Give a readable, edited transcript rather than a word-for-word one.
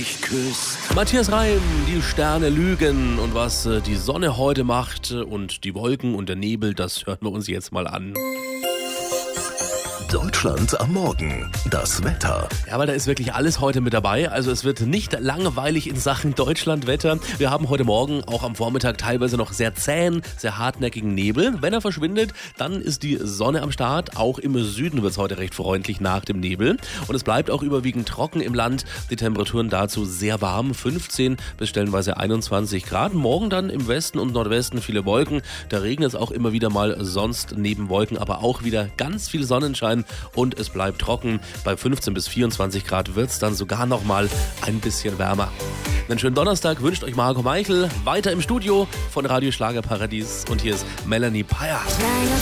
mich küsst. Matthias Reim, die Sterne lügen und was die Sonne heute macht und die Wolken und der Nebel, das hören wir uns jetzt mal an. Deutschland am Morgen. Das Wetter. Ja, weil da ist wirklich alles heute mit dabei. Also es wird nicht langweilig in Sachen Deutschlandwetter. Wir haben heute Morgen auch am Vormittag teilweise noch sehr zähen, sehr hartnäckigen Nebel. Wenn er verschwindet, dann ist die Sonne am Start. Auch im Süden wird es heute recht freundlich nach dem Nebel. Und es bleibt auch überwiegend trocken im Land. Die Temperaturen dazu sehr warm, 15 bis stellenweise 21 Grad. Morgen dann im Westen und Nordwesten viele Wolken. Da regnet es auch immer wieder mal, sonst neben Wolken aber auch wieder ganz viel Sonnenschein. Und es bleibt trocken. Bei 15 bis 24 Grad wird es dann sogar noch mal ein bisschen wärmer. Einen schönen Donnerstag wünscht euch Marco Meichel. Weiter im Studio von Radio Schlagerparadies. Und hier ist Melanie Payer. Kleiner